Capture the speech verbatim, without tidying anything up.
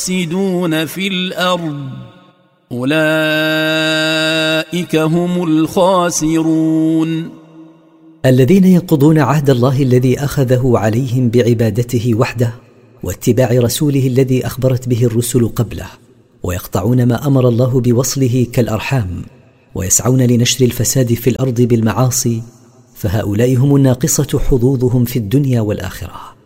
يفسدون في الأرض أولئك هم الخاسرون. الذين ينقضون عهد الله الذي أخذه عليهم بعبادته وحده واتباع رسوله الذي أخبرت به الرسل قبله، ويقطعون ما أمر الله بوصله كالأرحام، ويسعون لنشر الفساد في الأرض بالمعاصي، فهؤلاء هم الناقصة حظوظهم في الدنيا والآخرة.